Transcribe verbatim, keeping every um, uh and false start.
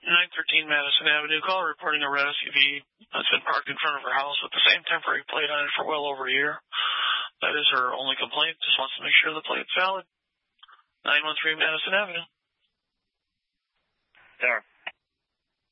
nine thirteen Madison Avenue. Call reporting a red S U V that's been parked in front of her house with the same temporary plate on it for well over a year. That is her only complaint. Just wants to make sure the plate's valid. nine one three Madison Avenue. There.